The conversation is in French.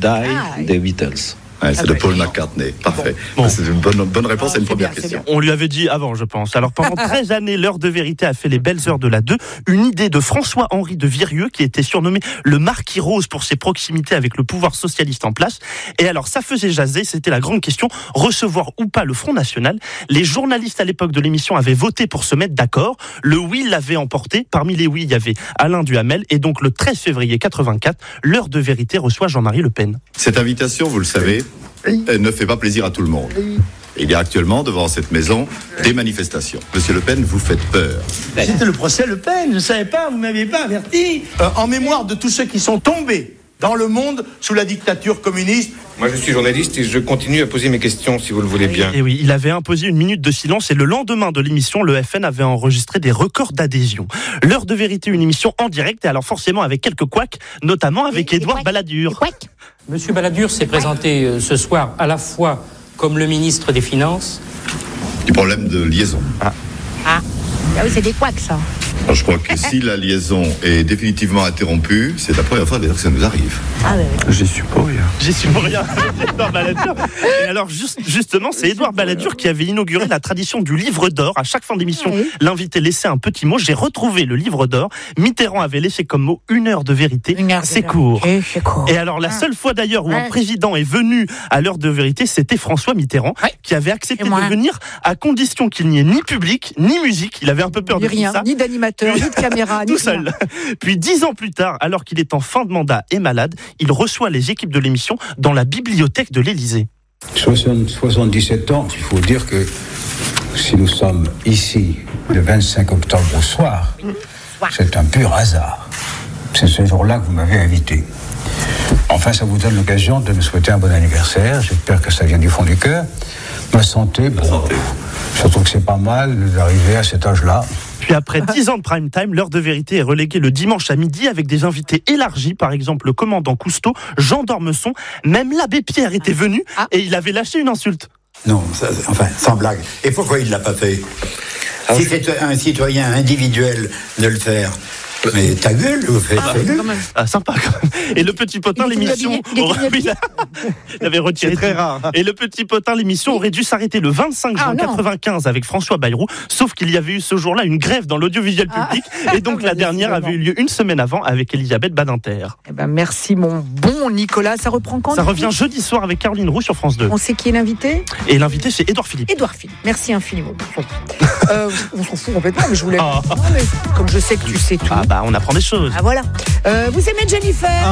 Die des Beatles. Ouais, c'est de Paul McCartney. Parfait. Bon. C'est une bonne réponse à une première question. On lui avait dit avant, je pense. Alors, pendant 13 années, l'heure de vérité a fait les belles heures de la 2. Une idée de François-Henri de Virieux, qui était surnommé le Marquis Rose pour ses proximités avec le pouvoir socialiste en place. Et alors, ça faisait jaser. C'était la grande question. Recevoir ou pas le Front National. Les journalistes à l'époque de l'émission avaient voté pour se mettre d'accord. Le oui l'avait emporté. Parmi les oui, il y avait Alain Duhamel. Et donc, le 13 février 84, l'heure de vérité reçoit Jean-Marie Le Pen. Cette invitation, vous le savez, elle ne fait pas plaisir à tout le monde. Il y a actuellement devant cette maison des manifestations. Monsieur Le Pen, vous faites peur. C'était le procès Le Pen, je ne savais pas, vous ne m'aviez pas averti. En mémoire de tous ceux qui sont tombés dans le monde sous la dictature communiste. Moi, je suis journaliste et je continue à poser mes questions, si vous le voulez bien. Et oui, il avait imposé une minute de silence et le lendemain de l'émission, le FN avait enregistré des records d'adhésion. L'heure de vérité, une émission en direct et alors forcément avec quelques couacs, notamment avec Édouard Balladur. Monsieur Balladur s'est présenté ce soir à la fois comme le ministre des Finances. Du problème de liaison. Ah oui, c'est des couacs, ça. Alors, je crois que si la liaison est définitivement interrompue, c'est la première fois d'ailleurs que ça nous arrive. Ah ouais. J'y suis pour rien. J'y suis pour rien. Édouard Balladur. Et alors justement, c'est Édouard Balladur qui avait inauguré la tradition du livre d'or. À chaque fin d'émission, l'invité laissait un petit mot. J'ai retrouvé le livre d'or. Mitterrand avait laissé comme mot 1 heure de vérité. C'est court. Et alors la seule fois d'ailleurs où un président est venu à l'heure de vérité, c'était François Mitterrand qui avait accepté de venir à condition qu'il n'y ait ni public, ni musique. Il avait un peu peur de tout ça. Ni d'animateur, ni de caméra, tout seul. Puis 10 ans plus tard, alors qu'il est en fin de mandat et malade, il reçoit les équipes de l'émission dans la bibliothèque de l'Élysée. 77 ans, il faut dire que si nous sommes ici le 25 octobre au soir, c'est un pur hasard. C'est ce jour-là que vous m'avez invité. Enfin, ça vous donne l'occasion de me souhaiter un bon anniversaire. J'espère que ça vient du fond du cœur. Ma santé, surtout que c'est pas mal d'arriver à cet âge-là. Puis après 10 ans de prime time, l'heure de vérité est reléguée le dimanche à midi avec des invités élargis, par exemple le commandant Cousteau, Jean d'Ormesson, même l'abbé Pierre était venu et il avait lâché une insulte. Non, sans blague. Et pourquoi il ne l'a pas fait ? Si c'est un citoyen individuel de le faire. Mais ta gueule, vous faites sympa quand même. Et le petit potin, l'émission. Il avait retiré. C'est très rare. Et le petit potin, l'émission aurait dû s'arrêter le 25 juin 95 avec François Bayrou. Sauf qu'il y avait eu ce jour-là une grève dans l'audiovisuel public. Et donc la dernière avait eu lieu une semaine avant avec Elisabeth Badinter. Merci mon bon Nicolas. Ça reprend quand ? Ça revient jeudi soir avec Caroline Roux sur France 2. On sait qui est l'invité ? Et l'invité, c'est Édouard Philippe. Édouard Philippe. Merci infiniment. On s'en fout complètement, mais je voulais. Non, mais comme je sais que tu sais tout. On apprend des choses. Voilà. Vous aimez Jennifer ?